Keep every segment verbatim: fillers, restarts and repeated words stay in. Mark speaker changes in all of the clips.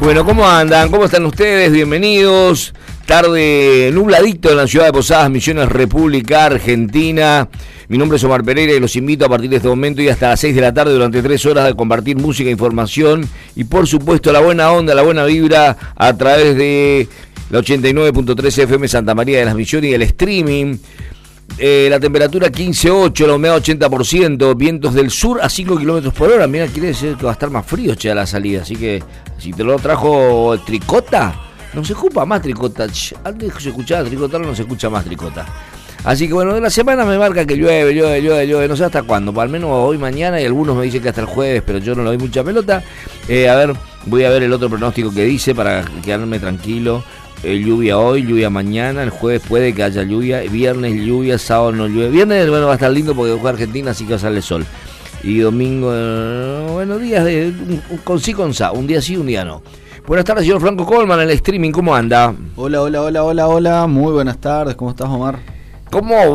Speaker 1: Bueno, ¿cómo andan? ¿Cómo están ustedes? Bienvenidos. Tarde nubladito en la ciudad de Posadas, Misiones, República Argentina. Mi nombre es Omar Pereira y los invito a partir de este momento y hasta las seis de la tarde durante tres horas de compartir música, información y por supuesto la buena onda, la buena vibra a través de la ochenta y nueve punto tres F M Santa María de las Misiones y el streaming. Eh, la temperatura quince punto ocho, la humedad ochenta por ciento, vientos del sur a cinco kilómetros por hora. Mira, quiere decir que va a estar más frío, che, a la salida. Así que si te lo trajo Tricota, no se ocupa más Tricota. Antes se escuchaba Tricota, ahora no se escucha más Tricota. Así que bueno, de la semana me marca que llueve, llueve, llueve, llueve. No sé hasta cuándo, al menos hoy, mañana, y algunos me dicen que hasta el jueves, pero yo no le doy mucha pelota. Eh, a ver, voy a ver el otro pronóstico que dice para quedarme tranquilo. Eh, lluvia hoy, lluvia mañana, el jueves puede que haya lluvia, viernes lluvia, sábado no llueve. Viernes, bueno, va a estar lindo porque juega Argentina, así que va a salir el sol. Y domingo, eh, bueno, días de con sí, con sa, un día sí, un día no. Buenas tardes, señor Franco Colman, en el streaming, ¿cómo anda?
Speaker 2: Hola, hola, hola, hola, hola, muy buenas tardes, ¿cómo estás, Omar?
Speaker 1: ¿Cómo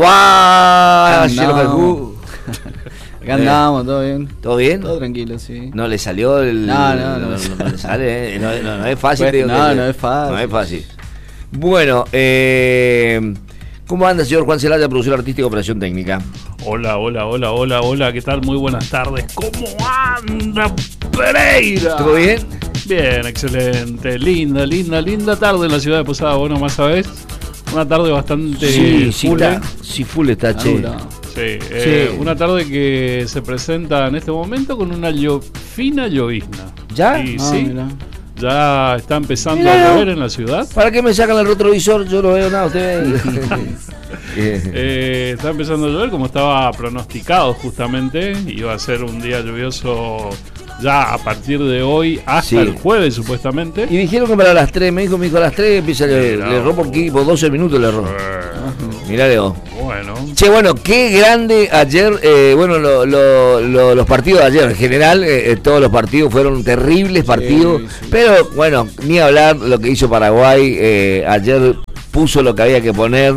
Speaker 1: va?
Speaker 2: Andamos. Acá andamos, ¿todo bien?
Speaker 1: ¿Todo bien?
Speaker 2: Todo tranquilo, sí.
Speaker 1: ¿No le salió el...?
Speaker 2: No, no, no.
Speaker 1: No, no, no le sale, ¿eh? no, no, no es fácil.
Speaker 2: Pues,
Speaker 1: te digo
Speaker 2: no,
Speaker 1: que,
Speaker 2: no es fácil.
Speaker 1: No es fácil. Bueno, eh, ¿cómo anda, señor Juan Celaya, producción artística, operación técnica?
Speaker 3: Hola, hola, hola, hola, hola, ¿qué tal? Muy buenas tardes. ¿Cómo anda, Pereira?
Speaker 1: ¿Todo bien?
Speaker 3: Bien, excelente. Linda, linda, linda tarde en la ciudad de Posadas, vos nomás sabés. Una tarde bastante
Speaker 1: sí, sí,
Speaker 3: full.
Speaker 1: Está, sí, full está, che.
Speaker 3: Sí, eh,
Speaker 1: Sí.
Speaker 3: Una tarde que se presenta en este momento con una llo- fina llovizna.
Speaker 1: ¿Ya?
Speaker 3: Y
Speaker 2: Ah,
Speaker 3: sí,
Speaker 2: mirá.
Speaker 3: ya está empezando
Speaker 1: Mirá.
Speaker 3: a llover en la ciudad.
Speaker 1: ¿Para qué me sacan el retrovisor? Yo no veo nada, usted ve. Eh,
Speaker 3: Eh, está empezando a llover como estaba pronosticado justamente. Iba a ser un día lluvioso ya a partir de hoy hasta
Speaker 1: Sí.
Speaker 3: el jueves supuestamente.
Speaker 1: y dijeron que para las tres, me dijo, me dijo a las tres empieza a llover.
Speaker 3: Mirá.
Speaker 1: Le erró por, aquí, por doce minutos, le erró. Mirá, Leo.
Speaker 3: Bueno,
Speaker 1: Che, bueno, qué grande ayer, eh, bueno, lo, lo, lo, los partidos de ayer, en general, eh, todos los partidos fueron terribles partidos,
Speaker 2: sí.
Speaker 1: pero bueno, ni hablar lo que hizo Paraguay, eh, ayer puso lo que había que poner,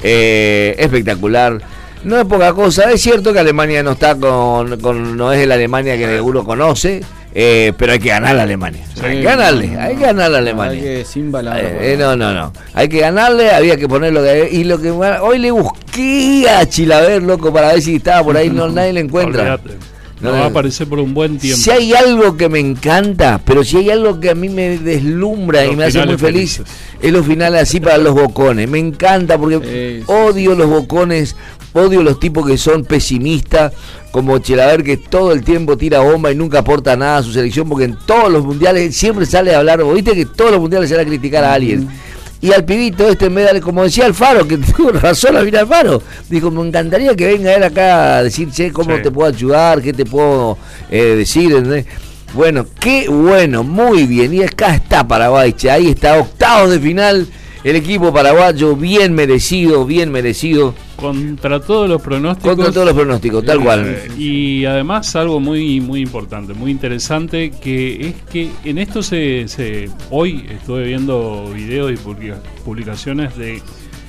Speaker 1: eh, espectacular. No es poca cosa, es cierto que Alemania no está con, con no es el Alemania que uno conoce, eh, pero hay que ganar a Alemania.
Speaker 2: Sí,
Speaker 1: hay que ganarle,
Speaker 2: no,
Speaker 1: hay que ganarle a
Speaker 2: Hay
Speaker 1: Alemania.
Speaker 2: que sin palabras.
Speaker 1: Eh, eh, no, no, no. Hay que ganarle, había que poner lo que... Y lo que hoy le busqué a Chilaver, loco, para ver si estaba por ahí, no, nadie le encuentra.
Speaker 3: olvídate.
Speaker 1: No,
Speaker 3: No
Speaker 1: no.
Speaker 3: va a aparecer por un buen tiempo.
Speaker 1: Si hay algo que me encanta, pero si hay algo que a mí me deslumbra
Speaker 3: Los
Speaker 1: y me hace muy
Speaker 3: finales
Speaker 1: feliz,
Speaker 3: felices.
Speaker 1: es los finales así para los bocones. Me encanta porque
Speaker 2: Sí, sí,
Speaker 1: odio los bocones, odio los tipos que son pesimistas, como Chilaver, que todo el tiempo tira bomba y nunca aporta nada a su selección, porque en todos los mundiales siempre sale a hablar, vos viste que todos los mundiales sale a criticar a alguien. Y al pibito este, en vez de darle, como decía Alfaro, que tuvo razón a mirar Alfaro, dijo, me encantaría que venga él acá a decir, che, cómo
Speaker 3: Sí.
Speaker 1: te puedo ayudar, qué te puedo eh, decir, ¿entendés? Bueno, qué bueno, muy bien, y acá está Paraguay, che, ahí está, octavos de final, el equipo paraguayo, bien merecido, bien merecido,
Speaker 3: Contra todos los pronósticos.
Speaker 1: contra todos los pronósticos, tal cual.
Speaker 3: Eh, y además algo muy muy importante, muy interesante, que es que en esto se, se hoy estuve viendo videos y publica- publicaciones de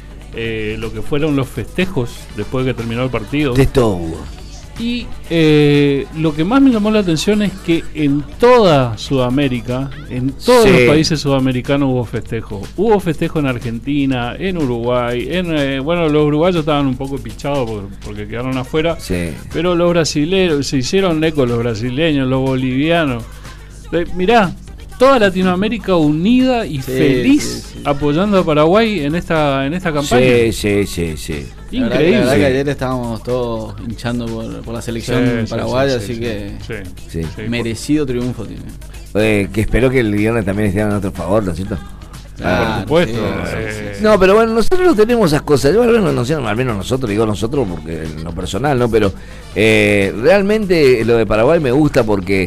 Speaker 3: eh, lo que fueron los festejos después de que terminó el partido.
Speaker 1: De esto hubo.
Speaker 3: Y eh, lo que más me llamó la atención es que en toda Sudamérica, en todos
Speaker 1: Sí.
Speaker 3: los países sudamericanos hubo festejo. Hubo festejo en Argentina, en Uruguay, en eh, bueno, los uruguayos estaban un poco pichados por- porque quedaron afuera,
Speaker 1: Sí.
Speaker 3: pero los brasileños, se hicieron eco los brasileños, los bolivianos. Eh, mirá, toda Latinoamérica unida y
Speaker 2: Sí,
Speaker 3: feliz
Speaker 2: sí, sí.
Speaker 3: apoyando a Paraguay en esta, en esta campaña.
Speaker 1: Sí, sí, sí, sí.
Speaker 2: La verdad,
Speaker 3: Increíble.
Speaker 2: la verdad que ayer estábamos todos hinchando por, por la selección
Speaker 3: Sí, sí,
Speaker 2: paraguaya,
Speaker 3: sí,
Speaker 2: así
Speaker 3: sí,
Speaker 2: que
Speaker 3: sí,
Speaker 1: Sí.
Speaker 3: sí.
Speaker 2: merecido triunfo tiene.
Speaker 1: Eh, que espero que el viernes también estén a nuestro favor, ¿no es cierto?
Speaker 2: Claro,
Speaker 3: Por supuesto.
Speaker 2: sí, sí,
Speaker 3: eh,
Speaker 1: No, pero bueno, nosotros no tenemos esas cosas. Yo al menos, no sé, al menos nosotros, digo nosotros porque en lo personal, ¿no? Pero eh, realmente lo de Paraguay me gusta porque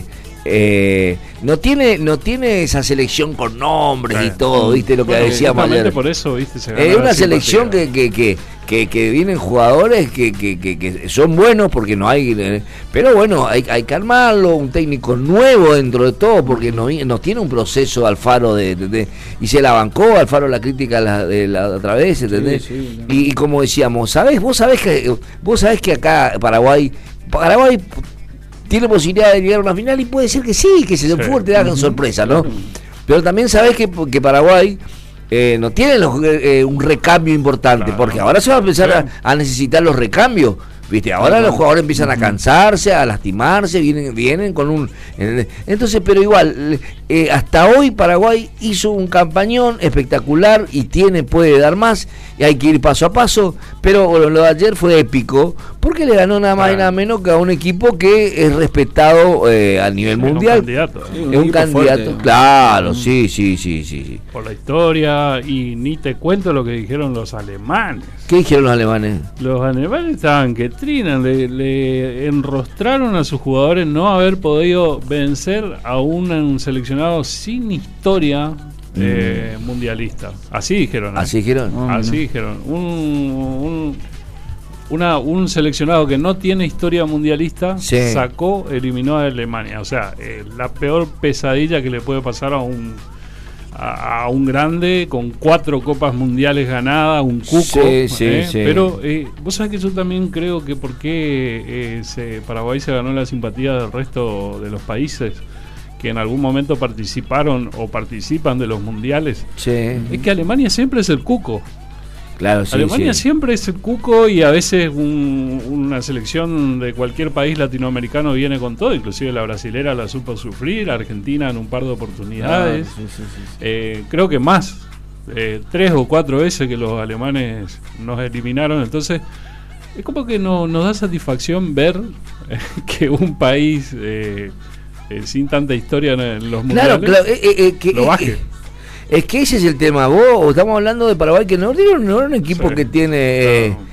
Speaker 1: eh, no tiene no tiene esa selección con nombres
Speaker 3: Sí.
Speaker 1: y todo, ¿viste? Lo que
Speaker 3: Bueno,
Speaker 1: decíamos
Speaker 3: justamente
Speaker 1: ayer.
Speaker 3: por eso, ¿viste? Se
Speaker 1: Es
Speaker 3: ganó
Speaker 1: una
Speaker 3: la
Speaker 1: selección
Speaker 3: simpatía.
Speaker 1: que, que, que, que, que vienen jugadores que, que, que, que son buenos porque no hay... eh, pero bueno, hay, hay que armarlo, un técnico nuevo dentro de todo porque no, no tiene un proceso Alfaro de, de, de- y se la bancó Alfaro la crítica la, de la otra vez, ¿entendés?
Speaker 2: Sí, sí,
Speaker 1: y, y como decíamos, ¿sabés? Vos sabés que vos sabés que acá Paraguay Paraguay tiene posibilidad de llegar a una final y puede ser que sí, que se
Speaker 3: Sí.
Speaker 1: fuerte hagan sorpresa, ¿no? Pero también sabés que, que Paraguay eh, no tiene los, eh, un recambio importante, claro, porque ahora se va a empezar a, a necesitar los recambios. ¿Viste? Ahora los jugadores empiezan a cansarse, a lastimarse, vienen vienen con un... Entonces, pero igual, eh, hasta hoy Paraguay hizo un campañón espectacular y tiene, puede dar más, y hay que ir paso a paso, pero bueno, lo de ayer fue épico, porque le ganó nada más y nada menos que a un equipo que es respetado eh, a nivel sí, mundial.
Speaker 3: Un candidato.
Speaker 1: Sí, un es un candidato, fuerte. Claro, mm. sí, sí, sí, sí, sí.
Speaker 3: Por la historia, y ni te cuento lo que dijeron los alemanes.
Speaker 1: ¿Qué dijeron los alemanes?
Speaker 3: Los alemanes estaban que trinan, le, le enrostraron a sus jugadores no haber podido vencer a un, un seleccionado sin historia mm. eh, mundialista. Así dijeron. ¿eh?
Speaker 1: Así dijeron.
Speaker 3: Oh, Así no. dijeron. Un, un, una, un seleccionado que no tiene historia mundialista sí. sacó, eliminó a Alemania. O sea, eh, la peor pesadilla que le puede pasar a un a un grande con cuatro copas mundiales ganadas, un cuco,
Speaker 1: sí, sí,
Speaker 3: ¿eh?
Speaker 1: sí.
Speaker 3: Pero eh, vos sabés que yo también creo que por qué eh, se, Paraguay se ganó la simpatía del resto de los países que en algún momento participaron o participan de los mundiales,
Speaker 1: sí.
Speaker 3: es que Alemania siempre es el cuco.
Speaker 1: Claro, sí,
Speaker 3: Alemania
Speaker 1: sí.
Speaker 3: siempre es el cuco, y a veces un, una selección de cualquier país latinoamericano viene con todo, inclusive la brasilera la supo sufrir, Argentina en un par de oportunidades,
Speaker 2: ah, sí, sí, sí, sí.
Speaker 3: Eh, creo que más, eh, tres o cuatro veces que los alemanes nos eliminaron. Entonces es como que no, nos da satisfacción ver eh, que un país eh, eh, sin tanta historia en los mundiales,
Speaker 1: claro, claro, eh, eh, que,
Speaker 3: lo baje.
Speaker 1: Eh, Es que ese es el tema. Vos, estamos hablando de Paraguay, que no, no es un equipo sí, que tiene eh,
Speaker 3: claro.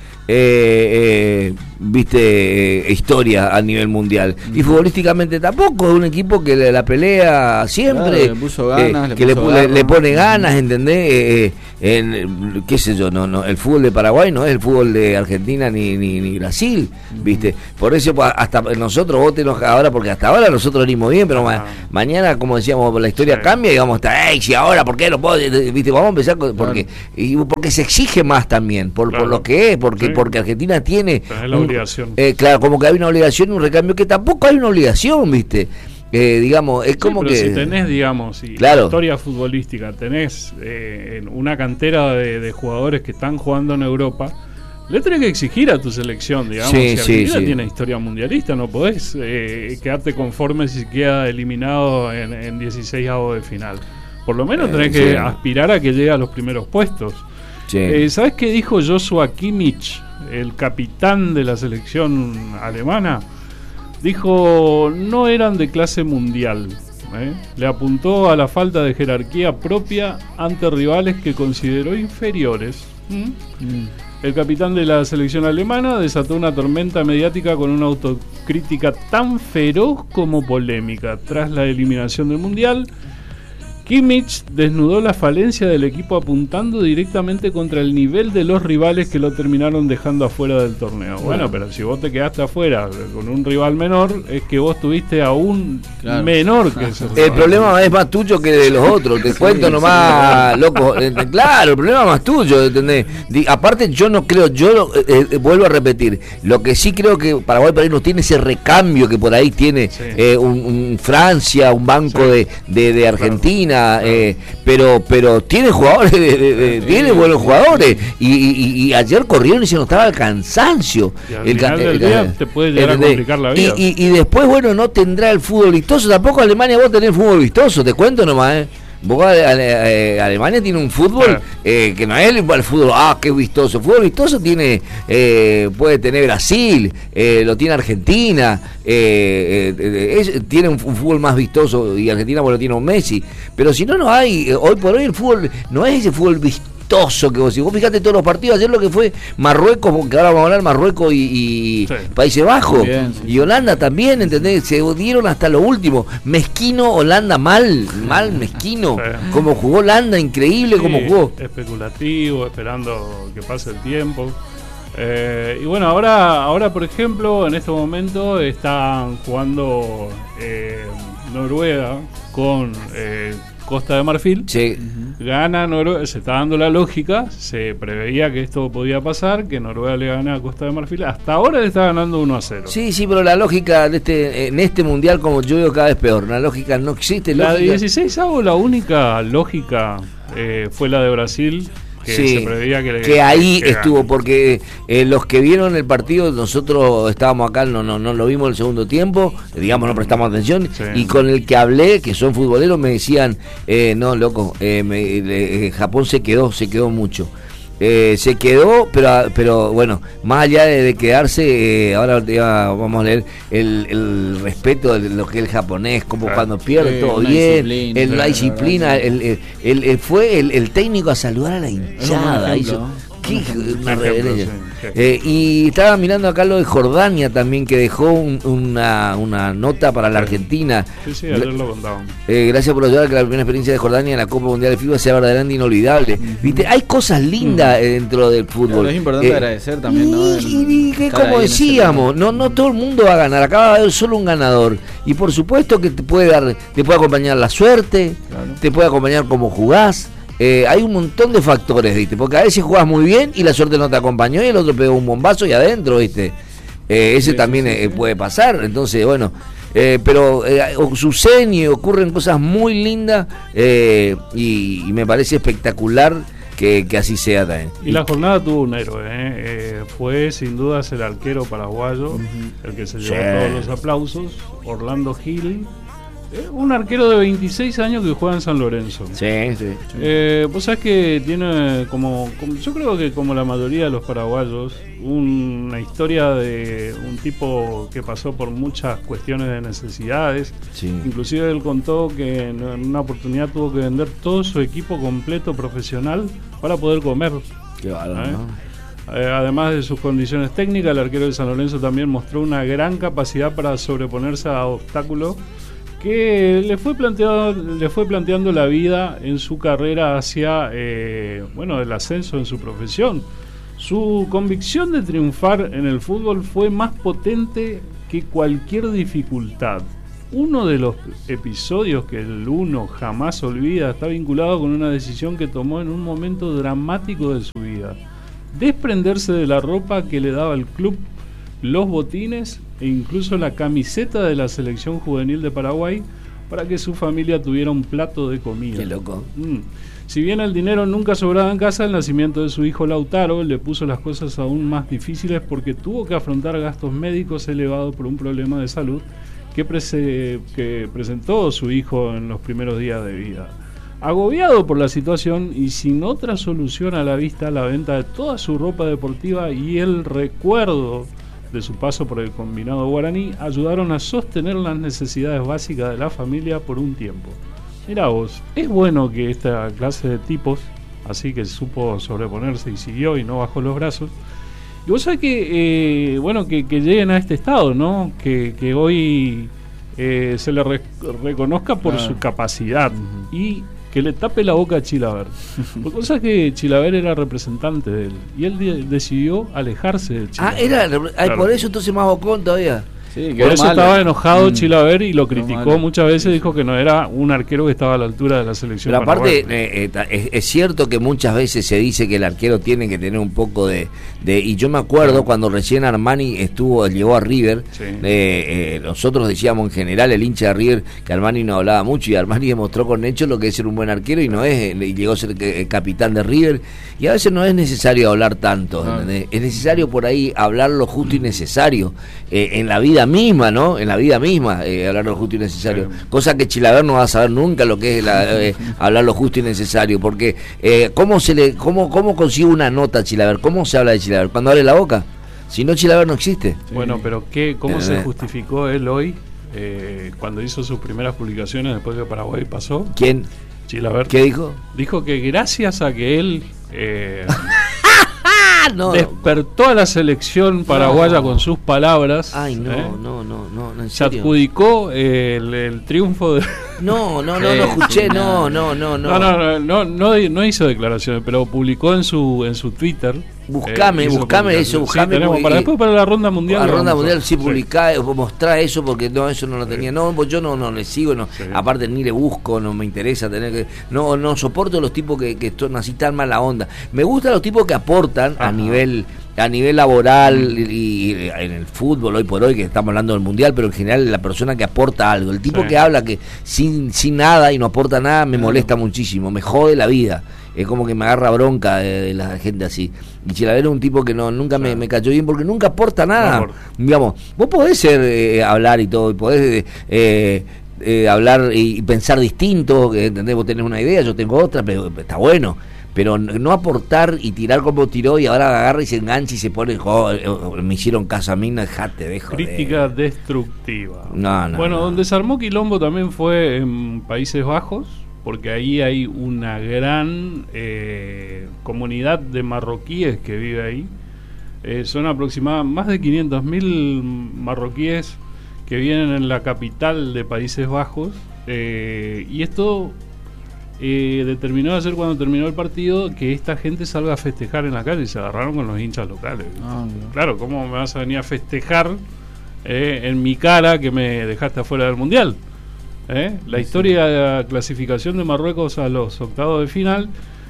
Speaker 1: eh, eh, viste, eh, historia a nivel mundial. Mm. Y futbolísticamente tampoco, es un equipo que le, la pelea siempre,
Speaker 2: claro, le puso ganas,
Speaker 1: eh,
Speaker 2: le
Speaker 1: que
Speaker 2: puso
Speaker 1: le, le pone ganas, ¿entendés? Eh, en, qué sé yo, no, no, el fútbol de Paraguay no es el fútbol de Argentina ni, ni, ni Brasil, mm. ¿viste? Por eso hasta nosotros, vos te enojas ahora, porque hasta ahora nosotros venimos bien, pero ah. ma, mañana, como decíamos, la historia sí. cambia y vamos a estar, ey, si ahora, ¿por qué no puedo? ¿Viste? Vamos a empezar con, porque, claro. y porque se exige más también, por, claro. por lo que es, porque, sí. porque Argentina tiene...
Speaker 3: Es la un, obligación.
Speaker 1: Eh, claro, como que hay una obligación y un recambio que tampoco hay una obligación, ¿viste? Eh, digamos, es sí, como
Speaker 3: pero
Speaker 1: que...
Speaker 3: si tenés, digamos, si
Speaker 1: claro.
Speaker 3: historia futbolística, tenés eh, una cantera de, de jugadores que están jugando en Europa, le tenés que exigir a tu selección, digamos.
Speaker 1: Sí,
Speaker 3: si
Speaker 1: sí,
Speaker 3: Argentina
Speaker 1: sí.
Speaker 3: tiene historia mundialista, no podés eh, quedarte conforme si queda eliminado en, en dieciseisavos de final. Por lo menos tenés eh, que sí. aspirar a que llegue a los primeros puestos. Sí. Eh, ¿Sabés qué dijo Joshua Kimmich, el capitán de la selección alemana? Dijo, no eran de clase mundial. ¿eh? Le apuntó a la falta de jerarquía propia ante rivales que consideró inferiores. ¿Mm? Mm. El capitán de la selección alemana desató una tormenta mediática con una autocrítica tan feroz como polémica. Tras la eliminación del mundial, Kimmich desnudó la falencia del equipo apuntando directamente contra el nivel de los rivales que lo terminaron dejando afuera del torneo. Bueno, bueno pero si vos te quedaste afuera con un rival menor, es que vos tuviste a un claro. menor que ese rival.
Speaker 1: El problema es más tuyo que de los otros, te sí, cuento nomás, sí. loco. Claro, el problema es más tuyo, ¿entendés? Aparte, yo no creo, yo eh, eh, vuelvo a repetir, lo que sí creo que Paraguay por ahí no tiene ese recambio que por ahí tiene sí. eh, un, un Francia, un banco sí. de, de, de Argentina. Claro. Eh, pero pero tiene jugadores de, de, de, sí, tiene buenos jugadores y, y, y ayer corrieron y se notaba el cansancio
Speaker 3: y al el, final el, del día el, te puede llegar el, a complicar la vida
Speaker 1: y, y, y después bueno no tendrá el fútbol vistoso tampoco. Alemania vos tenés fútbol vistoso, te cuento nomás eh. Vos, ale, ale, Alemania tiene un fútbol claro. eh, que no es el, el fútbol, ah, qué vistoso. El fútbol vistoso tiene, eh, puede tener Brasil, eh, lo tiene Argentina, eh, eh, es, tiene un, un fútbol más vistoso y Argentina bueno tiene un Messi. Pero si no, no hay, hoy por hoy el fútbol no es ese fútbol vistoso que vos, si vos fijate todos los partidos, ayer lo que fue Marruecos, que ahora vamos a hablar Marruecos y, y sí. Países Bajos bien, sí. y Holanda también, ¿entendés? Se dieron hasta lo último. Mezquino Holanda, mal, mal mezquino. Sí. Como jugó Holanda, increíble sí, como jugó.
Speaker 3: Especulativo, esperando que pase el tiempo. Eh, y bueno, ahora, ahora por ejemplo, en este momento están jugando eh, Noruega con eh, Costa de Marfil.
Speaker 1: Sí.
Speaker 3: Gana Noruega, se está dando la lógica, se preveía que esto podía pasar, que Noruega le gana a Costa de Marfil. Hasta ahora le está ganando uno a cero.
Speaker 1: Sí, sí, pero la lógica de este, en este mundial, como yo veo, cada vez peor. La lógica no existe.
Speaker 3: La
Speaker 1: lógica.
Speaker 3: de dieciséis avos, la única lógica eh, fue la de Brasil. Que
Speaker 1: sí,
Speaker 3: se preveía que,
Speaker 1: que ahí
Speaker 3: que
Speaker 1: estuvo,
Speaker 3: gane.
Speaker 1: porque eh, los que vieron el partido, nosotros estábamos acá, no no no lo vimos el segundo tiempo, digamos, no prestamos atención,
Speaker 3: Sí.
Speaker 1: y con el que hablé, que son futboleros, me decían, eh, no, loco, eh, me, eh, Japón se quedó, se quedó mucho. Eh, se quedó, pero pero bueno, más allá de, de quedarse, eh, ahora ya vamos a leer el, el respeto de lo que es el japonés, como
Speaker 3: Claro.
Speaker 1: cuando pierde
Speaker 2: Sí,
Speaker 1: todo
Speaker 2: una
Speaker 1: bien,
Speaker 2: disciplina,
Speaker 1: el, la
Speaker 2: claro,
Speaker 1: disciplina,
Speaker 2: la verdad,
Speaker 1: el, el, el- el- fue el, el técnico a saludar a la hinchada,
Speaker 2: ejemplo,
Speaker 1: hizo,
Speaker 2: ¿no?
Speaker 1: qué
Speaker 2: Un ejemplo.
Speaker 1: una
Speaker 3: Un
Speaker 1: reverencia.
Speaker 3: ejemplo, sí, sí.
Speaker 1: Eh, y estaba mirando acá lo de Jordania también, que dejó un- una, una nota para la Argentina.
Speaker 3: Sí, sí, ayer lo contaban.
Speaker 1: Eh, gracias por ayudar a que la primera experiencia de Jordania en la Copa Mundial de FIFA sea verdaderamente inolvidable. ¿Viste? Hay cosas lindas eh, dentro del fútbol.
Speaker 2: Claro, es importante
Speaker 1: Eh,
Speaker 2: agradecer también, ¿no?
Speaker 1: Y,
Speaker 2: El
Speaker 1: y- y que
Speaker 2: estar
Speaker 1: como
Speaker 2: ahí en ese
Speaker 1: decíamos, no no todo el mundo va a ganar. Acá va a haber solo un ganador. Y por supuesto que te puede dar, te puede acompañar la suerte,
Speaker 2: Claro.
Speaker 1: te puede acompañar cómo jugás. Eh, hay un montón de factores, ¿viste? Porque a veces jugás muy bien y la suerte no te acompañó y el otro pegó un bombazo y adentro, ¿viste? Eh, ese
Speaker 2: Sí,
Speaker 1: también
Speaker 2: sí, sí,
Speaker 1: eh,
Speaker 2: sí.
Speaker 1: puede pasar. Entonces, bueno, eh, pero eh, o- suceden y ocurren cosas muy lindas eh, y, y me parece espectacular que, que así sea también.
Speaker 3: Y la jornada tuvo un héroe, ¿eh? Eh, fue sin dudas el arquero paraguayo, el que se llevó
Speaker 1: Sí.
Speaker 3: todos los aplausos, Orlando Gil, eh, un arquero de veintiséis años que juega en San Lorenzo.
Speaker 1: Sí, sí.
Speaker 3: Eh, vos sabés que tiene como, como- yo creo que como la mayoría de los paraguayos, un- una historia de un tipo que pasó por muchas cuestiones de necesidades.
Speaker 1: Sí.
Speaker 3: Inclusive él contó que en en una oportunidad tuvo que vender todo su equipo completo profesional para poder comer.
Speaker 1: Qué bárbaro,
Speaker 3: ¿Eh?
Speaker 1: ¿no?
Speaker 3: Eh, además de sus condiciones técnicas, el arquero de San Lorenzo también mostró una gran capacidad para sobreponerse a obstáculos que le fue planteado, le fue planteando la vida en su carrera hacia eh, bueno, el ascenso en su profesión. Su convicción de triunfar en el fútbol fue más potente que cualquier dificultad. Uno de los episodios que el uno jamás olvida está vinculado con una decisión que tomó en un momento dramático de su vida: desprenderse de la ropa que le daba el club, los botines e incluso la camiseta de la selección juvenil de Paraguay para que su familia tuviera un plato de comida.
Speaker 1: Qué loco.
Speaker 3: Mm. Si bien el dinero nunca sobraba en casa, el nacimiento de su hijo Lautaro le puso las cosas aún más difíciles porque tuvo que afrontar gastos médicos elevados por un problema de salud que, prese- que presentó su hijo en los primeros días de vida. Agobiado por la situación y sin otra solución a la vista, la venta de toda su ropa deportiva y el recuerdo de su paso por el combinado guaraní ayudaron a sostener las necesidades básicas de la familia por un tiempo. Mirá vos, es bueno que esta clase de tipos, así que supo sobreponerse y siguió y no bajó los brazos. Y vos sabés que, eh, bueno, que, que lleguen a este estado, ¿no? Que, que hoy eh, se le re- reconozca por
Speaker 2: Claro.
Speaker 3: su capacidad y que le tape la boca a Chilaver. Porque vos sabés que Chilaver era representante de él y él de- decidió alejarse de
Speaker 1: Ah,
Speaker 3: Chilaver.
Speaker 1: era, ay,
Speaker 3: Claro.
Speaker 1: por eso entonces más bocón todavía.
Speaker 2: Sí,
Speaker 3: Por
Speaker 2: quedó
Speaker 3: eso
Speaker 2: malo.
Speaker 3: estaba enojado
Speaker 2: Mm.
Speaker 3: Chilaver y lo
Speaker 2: Quedó
Speaker 3: criticó
Speaker 2: malo.
Speaker 3: muchas veces, dijo que no era un arquero que estaba a la altura de la selección
Speaker 1: Pero aparte,
Speaker 3: paraguaya.
Speaker 1: eh, eh, ta- es, es cierto que muchas veces se dice que el arquero tiene que tener un poco de... de y yo me acuerdo cuando recién Armani estuvo llegó a River,
Speaker 3: Sí.
Speaker 1: eh, eh, nosotros decíamos en general, el hincha de River, que Armani no hablaba mucho y Armani demostró con hechos lo que es ser un buen arquero y no es, eh, y llegó a ser eh, capitán de River, y a veces no es necesario hablar tanto,
Speaker 2: Ah.
Speaker 1: ¿entendés? Es necesario por ahí hablar lo justo y necesario, eh, en la vida misma, ¿no? En la vida misma, eh, hablar lo justo y necesario.
Speaker 3: Sí.
Speaker 1: Cosa que Chilaver no va a saber nunca lo que es la, eh, hablar lo justo y necesario, porque eh, ¿cómo se le cómo, cómo consigue una nota a Chilaver? ¿Cómo se habla de Chilaver? Cuando abre la boca. Si no, Chilaver no existe.
Speaker 3: Bueno, pero ¿qué, ¿cómo se
Speaker 1: Eh.
Speaker 3: justificó él hoy eh, cuando hizo sus primeras publicaciones después que Paraguay pasó?
Speaker 1: ¿Quién?
Speaker 3: Chilaver
Speaker 1: ¿Qué dijo?
Speaker 3: dijo que gracias a que él eh,
Speaker 1: Ah, no.
Speaker 3: despertó a la selección paraguaya
Speaker 1: No.
Speaker 3: con sus palabras,
Speaker 1: Ay, no,
Speaker 3: ¿eh?
Speaker 1: no, no, no, no, en
Speaker 3: se
Speaker 1: serio.
Speaker 3: adjudicó eh, el, el triunfo de...
Speaker 1: No, no, no, no
Speaker 2: Sí,
Speaker 1: escuché,
Speaker 2: sí,
Speaker 1: no,
Speaker 2: no.
Speaker 1: no, no, no.
Speaker 3: No, no, no, no, no, no hizo declaraciones, pero publicó en su en su Twitter
Speaker 1: Buscame,
Speaker 3: eh,
Speaker 1: buscame eso, buscame.
Speaker 3: Sí, tenemos para después para la ronda mundial.
Speaker 1: La ronda mundial, sí,
Speaker 3: sí,
Speaker 1: publicá, mostrá eso, porque no, eso no lo tenía.
Speaker 3: Sí.
Speaker 1: No, pues yo no, no le sigo, no.
Speaker 3: Sí.
Speaker 1: Aparte ni le busco, no me interesa tener que. No, no soporto los tipos que, que son así tan mala onda. Me gustan los tipos que aportan Ajá. a nivel a nivel laboral y, y en el fútbol hoy por hoy, que estamos hablando del mundial, pero en general la persona que aporta algo. El tipo sí. que habla que sin, sin nada y no aporta nada me molesta muchísimo, me jode la vida. Es como que me agarra bronca de, de la gente así. Y Chilavero es un tipo que no nunca me, me cayó bien porque nunca aporta nada. No, digamos, vos podés ser eh, hablar y todo, y podés eh, eh, hablar y pensar distinto, ¿entendés? Vos tenés una idea, yo tengo otra, pero está bueno. Pero no aportar y tirar como tiró y ahora agarra y se engancha y se pone, oh, me hicieron caso a mí, no dejate de joder.
Speaker 3: Crítica destructiva.
Speaker 1: No, no,
Speaker 3: bueno,
Speaker 1: no.
Speaker 3: Donde se armó quilombo también fue en Países Bajos, porque ahí hay una gran eh, comunidad de marroquíes que vive ahí. Eh, son aproximadamente más de quinientos mil marroquíes que vienen en la capital de Países Bajos. Eh, y esto eh, determinó hacer cuando terminó el partido que esta gente salga a festejar en la calle y se agarraron con los hinchas locales. Ah, no. Claro, ¿cómo me vas a venir a festejar eh, en mi cara que me dejaste afuera del Mundial? ¿Eh? La sí, historia de la clasificación de Marruecos a los octavos de final,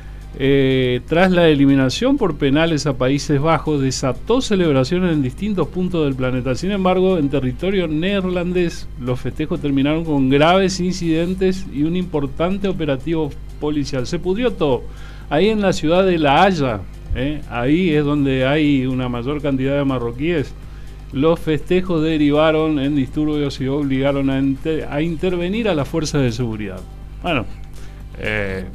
Speaker 3: eh, tras la eliminación por penales a Países Bajos, desató celebraciones en distintos puntos del planeta. Sin embargo, en territorio neerlandés, los festejos terminaron con graves incidentes y un importante operativo policial. Se pudrió todo. Ahí en la ciudad de La Haya, ¿eh? ahí es donde hay una mayor cantidad de marroquíes. Los festejos derivaron en disturbios y obligaron a, enter, a intervenir a las fuerzas de seguridad. Bueno, eh,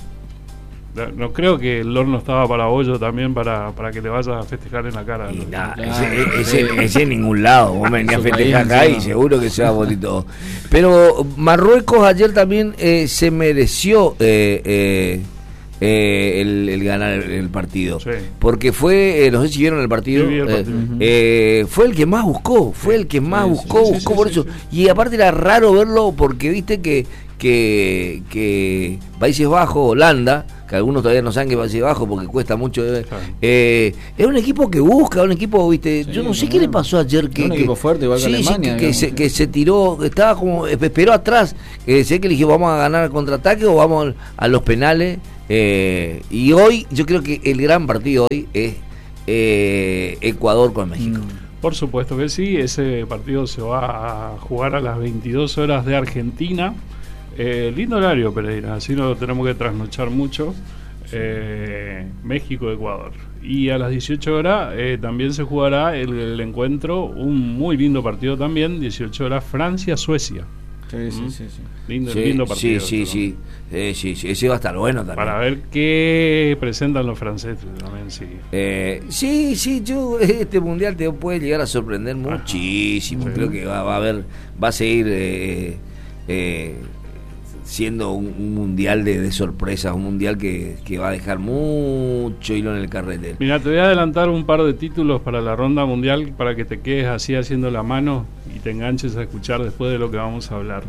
Speaker 3: no creo que el horno estaba para bollo también para, para que le vayas a festejar en la cara.
Speaker 1: Y nada, ese, ese, ese en ningún lado. Vos me venís a festejar acá y seguro que se va bonito. Pero Marruecos ayer también eh, se mereció... Eh, eh, Eh, el, el ganar el, el partido sí. porque fue, eh, no sé si vieron el partido,
Speaker 3: sí, el partido.
Speaker 1: Eh, eh, fue el que más buscó, fue el que más sí, buscó, sí, buscó sí, por sí, eso sí. Y aparte era raro verlo porque viste que que, que Países Bajos, Holanda, que algunos todavía no saben que Países Bajos porque cuesta mucho, eh, claro. eh, es un equipo que busca, un equipo, viste, sí, yo no sé no, qué no. le pasó ayer, que,
Speaker 2: un
Speaker 1: que
Speaker 2: equipo fuerte igual
Speaker 1: sí,
Speaker 2: que Alemania,
Speaker 1: sí, que, se, que se tiró, estaba como, esperó atrás, eh, sé que le dije vamos a ganar al contraataque o vamos a los penales. Eh, y hoy yo creo que el gran partido hoy es eh, Ecuador con México.
Speaker 3: Por supuesto que sí, ese partido se va a jugar a las veintidós horas de Argentina. Eh, lindo horario, Pereira, así no tenemos que trasnochar mucho. Eh, México-Ecuador. Y a las dieciocho horas eh, también se jugará el, el encuentro, un muy lindo partido también, dieciocho horas Francia-Suecia.
Speaker 2: Sí, sí, sí, sí.
Speaker 3: Lindo,
Speaker 1: sí,
Speaker 3: lindo partido.
Speaker 1: Sí, sí, sí. Eh, sí, sí. Ese va a estar bueno también.
Speaker 3: Para ver qué presentan los franceses también, sí.
Speaker 1: Eh, sí, sí, yo, este mundial te puede llegar a sorprender muchísimo. Ajá, sí. Creo que va, va a haber, va a seguir eh, eh, siendo un, un mundial de, de sorpresas, un mundial que, que va a dejar mucho hilo en el carrete.
Speaker 3: Mira, te voy a adelantar un par de títulos para la ronda mundial para que te quedes así haciendo la mano y te enganches a escuchar después de lo que vamos a hablar.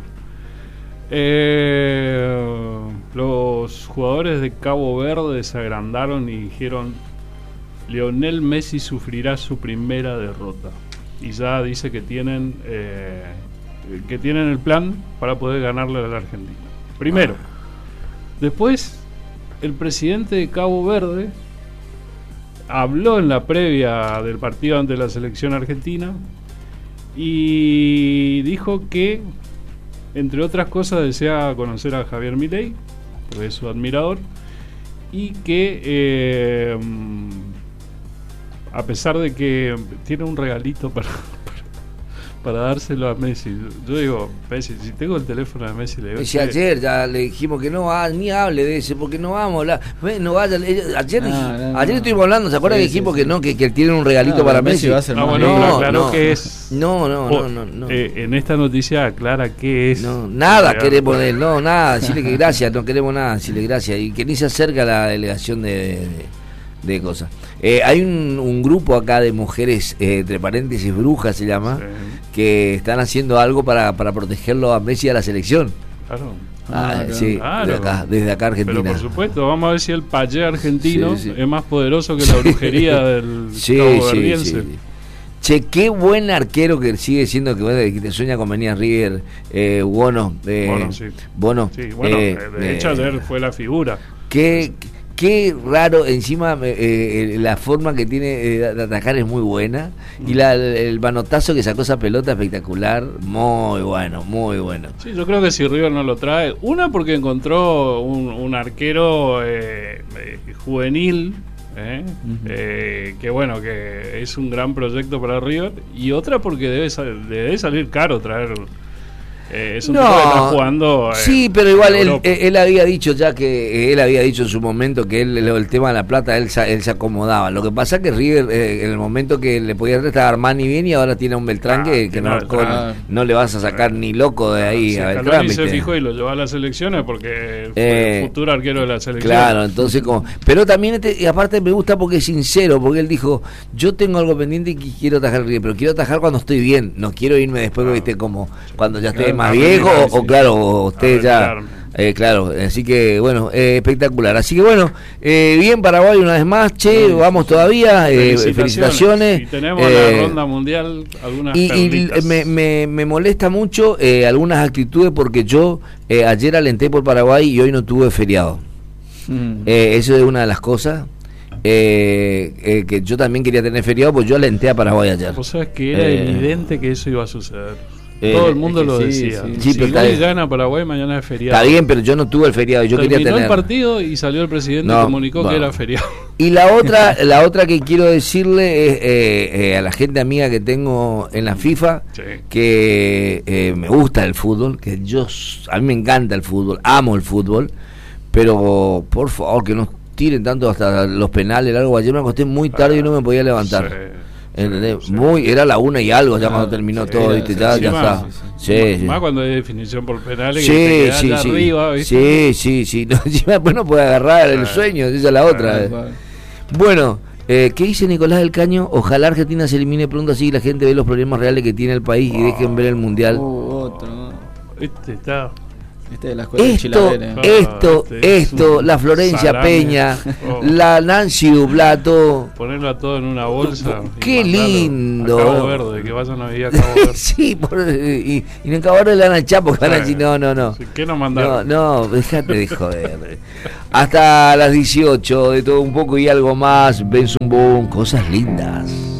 Speaker 3: Eh, los jugadores de Cabo Verde se agrandaron y dijeron: Lionel Messi sufrirá su primera derrota. Y ya dice que tienen eh, que tienen el plan para poder ganarle a la Argentina. Primero. Ah. Después, el presidente de Cabo Verde habló en la previa del partido ante la selección argentina y dijo que, entre otras cosas, desea conocer a Javier Milei, porque es su admirador, y que eh, a pesar de que tiene un regalito para, para, para dárselo a Messi. Yo digo, Messi, si tengo el teléfono de Messi, le digo...
Speaker 1: Si ayer ya le dijimos que no, ah, ni hable de ese, porque no vamos a hablar. No vaya, ayer
Speaker 2: no, no,
Speaker 1: ayer
Speaker 2: no.
Speaker 1: estuvimos hablando, ¿se acuerdan sí, que dijimos sí, que sí. no, que, que tiene un regalito no, para Messi?
Speaker 2: Va a ser
Speaker 3: ah, bueno,
Speaker 1: no,
Speaker 3: claro
Speaker 1: no,
Speaker 3: que es...
Speaker 1: No, no, no, no, no.
Speaker 3: Eh, en esta noticia aclara qué es...
Speaker 1: No, nada queremos de él, no, nada, decirle que gracias, no queremos nada, decirle gracias. Y que ni se acerca a la delegación de... de, de de cosas. Eh, hay un, un grupo acá de mujeres, eh, entre paréntesis, brujas se llama, sí. que están haciendo algo para, para protegerlo a Messi y a la selección.
Speaker 3: Claro.
Speaker 1: Ah,
Speaker 2: claro.
Speaker 1: sí,
Speaker 3: Claro.
Speaker 1: de acá, desde acá Argentina.
Speaker 3: Pero por supuesto, vamos a ver si el payé argentino
Speaker 1: Sí, sí.
Speaker 3: es más poderoso que la brujería del
Speaker 1: Sí,
Speaker 3: Cabo
Speaker 1: sí,
Speaker 3: Verdiense.
Speaker 1: sí. Che, qué buen arquero que sigue siendo, que, bueno, que te sueña con venir a River, eh, Bono. Eh,
Speaker 3: Bono, sí.
Speaker 1: Bono.
Speaker 3: Sí, bueno,
Speaker 1: eh,
Speaker 3: de hecho
Speaker 1: eh,
Speaker 3: ayer fue la figura.
Speaker 1: Qué, qué raro, encima eh, eh, la forma que tiene eh, de atacar es muy buena. Y la, el manotazo que sacó esa pelota espectacular, muy bueno, muy bueno.
Speaker 3: Sí, yo creo que si River no lo trae, una porque encontró un, un arquero eh, eh, juvenil, eh,
Speaker 2: Uh-huh.
Speaker 3: eh, que bueno, que es un gran proyecto para River, y otra porque debe, sal- debe salir caro traer. Eh, es un
Speaker 1: No,
Speaker 3: tipo que está jugando. eh,
Speaker 1: sí, pero igual
Speaker 3: en
Speaker 1: él,
Speaker 3: Europa.
Speaker 1: él- él había dicho ya que eh, él había dicho en su momento que él, el, el tema de la plata él, sa- él se acomodaba. Lo que pasa es que River eh, en el momento que le podía estar a Armani bien y ahora tiene a un Beltrán
Speaker 3: Ah,
Speaker 1: que, que
Speaker 3: tiene
Speaker 1: no,
Speaker 3: a Beltrán.
Speaker 1: con- no le vas a sacar ni loco de ahí
Speaker 3: Si
Speaker 1: a Beltrán.
Speaker 3: Scaloni se
Speaker 1: ¿viste?
Speaker 3: fijó y lo llevó a las selecciones porque fue
Speaker 1: Eh,
Speaker 3: el futuro arquero de la selección.
Speaker 1: Claro, entonces como, pero también este, y aparte me gusta porque es sincero, porque él dijo, yo tengo algo pendiente y que quiero atajar River, pero quiero atajar cuando estoy bien, no quiero irme después,
Speaker 3: Ah,
Speaker 1: viste, como cuando ya esté
Speaker 2: Claro,
Speaker 1: más
Speaker 3: a
Speaker 1: viejo,
Speaker 3: retirar,
Speaker 1: o, o
Speaker 3: sí.
Speaker 1: claro, o usted
Speaker 3: A
Speaker 1: ya,
Speaker 3: retirarme.
Speaker 1: eh, claro, así que bueno, eh, espectacular, así que bueno, eh, bien Paraguay una vez más, che,
Speaker 2: Sí,
Speaker 1: vamos todavía, eh, felicitaciones,
Speaker 3: Y tenemos
Speaker 1: eh,
Speaker 3: la ronda mundial, algunas
Speaker 1: y, y
Speaker 3: perlitas.
Speaker 1: me, me, me molesta mucho eh, algunas actitudes porque yo eh, ayer alenté por Paraguay y hoy no tuve feriado.
Speaker 2: Mm.
Speaker 1: Eh, eso es una de las cosas eh, eh, que yo también quería tener feriado, pues yo alenté a Paraguay ayer.
Speaker 3: Vos sabés que era
Speaker 1: Eh,
Speaker 3: evidente que eso iba a suceder.
Speaker 1: eh,
Speaker 3: Todo el mundo
Speaker 2: es que
Speaker 3: lo
Speaker 2: sí,
Speaker 3: decía.
Speaker 2: sí.
Speaker 1: Sí,
Speaker 3: Si
Speaker 1: pero está
Speaker 3: hoy
Speaker 1: bien.
Speaker 3: gana Paraguay, mañana es feriado.
Speaker 1: Está bien, pero yo no tuve el feriado, yo
Speaker 3: Terminó
Speaker 1: quería tener.
Speaker 3: el partido y salió el presidente
Speaker 1: No,
Speaker 3: y comunicó
Speaker 1: bueno.
Speaker 3: que era feriado.
Speaker 1: Y la otra, la otra que quiero decirle es eh, eh, a la gente amiga que tengo en la FIFA,
Speaker 3: Sí.
Speaker 1: que eh, me gusta el fútbol, que yo, s- a mí me encanta el fútbol, amo el fútbol, pero por favor que no tiren tanto hasta los penales, algo. Ayer me acosté muy tarde y no me podía levantar.
Speaker 3: Sí,
Speaker 1: ¿Entendés?
Speaker 3: sí.
Speaker 1: Muy, era la una y algo ya
Speaker 2: Ah,
Speaker 1: cuando terminó
Speaker 2: sí,
Speaker 1: todo,
Speaker 2: era-
Speaker 1: ¿viste? Ya,
Speaker 2: sí,
Speaker 1: ya
Speaker 3: Encima,
Speaker 1: está.
Speaker 2: sí,
Speaker 1: Sí, sí.
Speaker 3: Más cuando hay definición por penales
Speaker 1: Sí,
Speaker 3: que te quedás
Speaker 1: sí,
Speaker 3: allá
Speaker 1: sí.
Speaker 3: arriba, ¿viste?
Speaker 1: Sí, sí, sí. No, encima después no puede agarrar el
Speaker 3: Ah.
Speaker 1: sueño, esa es la otra.
Speaker 2: Tal
Speaker 1: eh.
Speaker 2: cual.
Speaker 1: Bueno, eh, ¿qué dice Nicolás del Caño? Ojalá Argentina se elimine pronto así y la gente ve los problemas reales que tiene el país y dejen ver el mundial.
Speaker 2: Uh, otro, ¿no?
Speaker 3: Este está.
Speaker 2: Este de la escuela de
Speaker 1: Esto,
Speaker 2: Chilavere.
Speaker 3: Ah,
Speaker 1: esto,
Speaker 3: este es
Speaker 1: esto,
Speaker 3: un
Speaker 1: la Florencia
Speaker 3: salame.
Speaker 1: Peña,
Speaker 3: Oh.
Speaker 1: la Nancy Dublato.
Speaker 3: Ponerlo a todo en una bolsa. y
Speaker 1: Qué
Speaker 3: mandarlo
Speaker 1: lindo.
Speaker 3: A Cabo Verde, que vayan a vivir a Cabo Verde.
Speaker 1: Sí, por, y, y en Cabo Verde le van a echar porque van a decir, no, no, no.
Speaker 3: ¿Qué nos
Speaker 1: No,
Speaker 3: mandaron?
Speaker 1: no, déjate de joder. Hasta las dieciocho, de todo un poco y algo más. Ves un boom, cosas lindas.